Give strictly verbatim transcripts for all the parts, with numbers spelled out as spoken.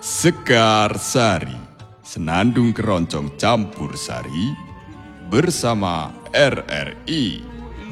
Sekar Sari, Senandung Keroncong Campur Sari bersama R R I.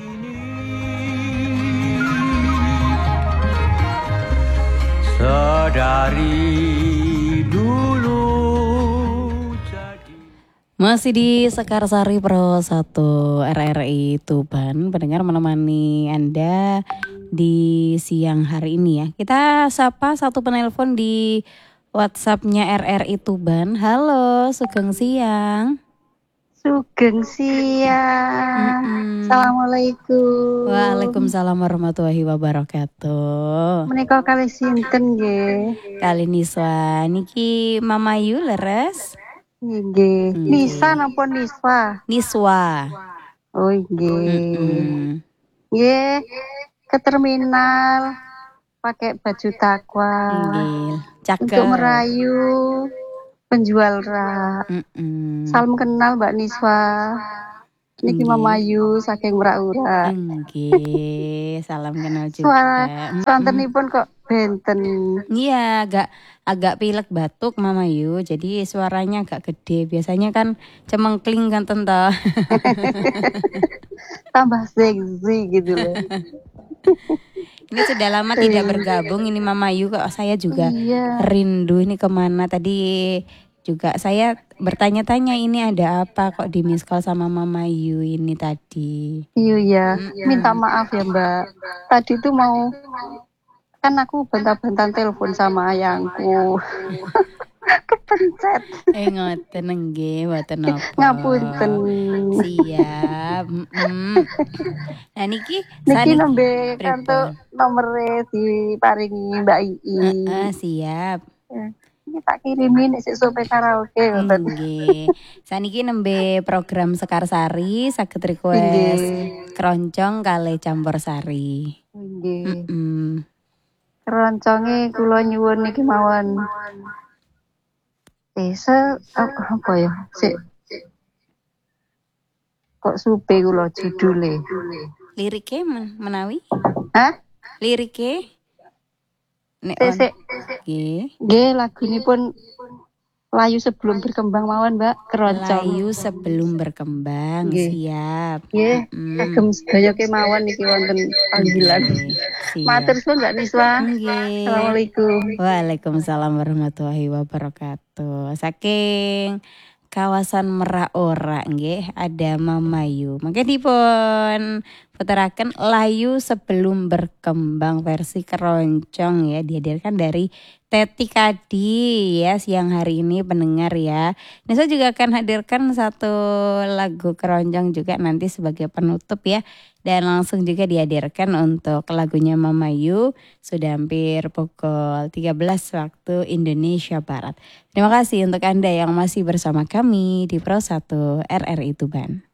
Sedari dulu jadi... Masih di Sekar Sari Pro satu R R I Tuban, pendengar menemani Anda di siang hari ini ya. Kita sapa satu penelpon di WhatsApp-nya R R I Tuban. Halo, sugeng siang. Sugeng siang. Mm-mm. Assalamualaikum. Waalaikumsalam warahmatullahi wabarakatuh. Menika kali sinten nggih? Kali Niswa niki Mama Yu leres. Nggih. Nggih. Nisa napa Niswa? Niswa. Oh nggih. Mm-mm. Nggih. Ke terminal pakai baju takwa Nggih. Cakep. untuk merayu penjual rak. Mm-mm. Salam kenal Mbak Niswa. Niki Nggih. Mama Yu saking Merak-Urak. Nggih, salam kenal juga. Suara Mm-mm. swantenipun kok benten. Iya, agak agak pilek batuk Mama Yu, jadi suaranya agak gede. Biasanya kan cemengkling kan tante. Tambah seksi gitu loh. Ini sudah lama tidak bergabung ini Mama Yu, kok saya juga Iya. rindu ini kemana tadi juga saya bertanya-tanya ini ada apa kok di miss call sama Mama Yu ini tadi. Iya ya, minta maaf ya Mbak. Tadi tuh mau kan aku bantah-bantah telepon sama ayangku. Kepencet. Eh ngoten nggih, mboten napa. Ngapunten. Siap. Mm-mm. Nah niki Niki saniki- nembe pripun? kartu nomere diparingi Mbak Ii. Heeh, siap. Ini tak kirimin sik sope karaoke ngoten. Nggih. Saniki nembe program Sekar Sari saged request Nggih. keroncong kali campur sari. Nggih. Mm. Keronconge kula nyuwun niki mawon. Eh, se oh, apa ya? Sik. Kok supe kula judule. Lirike men- menawi? Hah? Lirike? Nek Sik on. sik. Nggih. Nggih, lagunipun Layu Sebelum Berkembang mawon, Mbak. Keroncong. Layu sebelum berkembang. Nggih. Siap. Nggih, Mm. kagem sedaya kemawon niki wonten panggilan. Nggih, siap. Matur suwun Mbak Niswa. Nggih. Assalamualaikum. Waalaikumsalam warahmatullahi wabarakatuh. Saking kawasan Merak-Orak nggih ada Mama Yu. Mangke dipun puteraken Layu Sebelum Berkembang versi keroncong ya, dihadirkan dari Teti Kadi ya siang hari ini pendengar ya. Nisa juga akan hadirkan satu lagu keroncong juga nanti sebagai penutup ya. Dan langsung juga dihadirkan untuk lagunya Mama Yu sudah hampir pukul tiga belas waktu Indonesia Barat. Terima kasih untuk Anda yang masih bersama kami di Pro satu R R I Tuban.